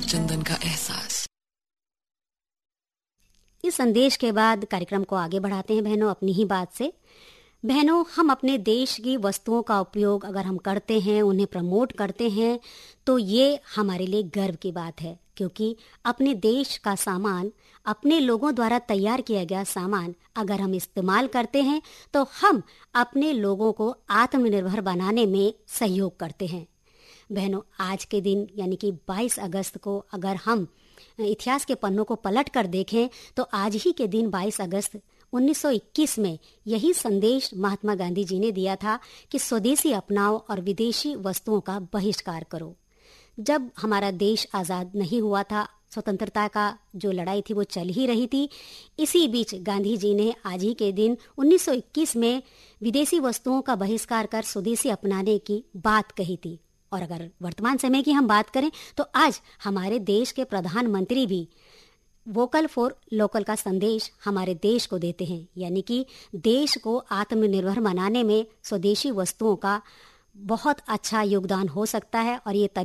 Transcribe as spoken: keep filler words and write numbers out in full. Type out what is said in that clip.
चंदन का एहसास। इस संदेश के बाद कार्यक्रम को आगे बढ़ाते हैं बहनों अपनी ही बात से। बहनों, हम अपने देश की वस्तुओं का उपयोग अगर हम करते हैं, उन्हें प्रमोट करते हैं, तो ये हमारे लिए गर्व की बात है, क्योंकि अपने देश का सामान, अपने लोगों द्वारा तैयार किया गया सामान अगर हम इस्तेमाल करते हैं तो हम अपने लोगों को आत्मनिर्भर बनाने में सहयोग करते हैं। बहनों, आज के दिन यानी कि बाईस अगस्त को अगर हम इतिहास के पन्नों को पलट कर देखें तो आज ही के दिन बाईस अगस्त उन्नीस सौ इक्कीस में यही संदेश महात्मा गांधी जी ने दिया था कि स्वदेशी अपनाओ और विदेशी वस्तुओं का बहिष्कार करो। जब हमारा देश आज़ाद नहीं हुआ था, स्वतंत्रता का जो लड़ाई थी वो चल ही रही थी, इसी बीच गांधी जी ने आज ही के दिन उन्नीस सौ इक्कीस में विदेशी वस्तुओं का बहिष्कार कर स्वदेशी अपनाने की बात कही थी। और अगर वर्तमान समय की हम बात करें तो आज हमारे देश के प्रधानमंत्री भी वोकल फॉर लोकल का संदेश हमारे देश को देते हैं, यानी कि देश को आत्मनिर्भर बनाने में स्वदेशी वस्तुओं का बहुत अच्छा योगदान हो सकता है। और ये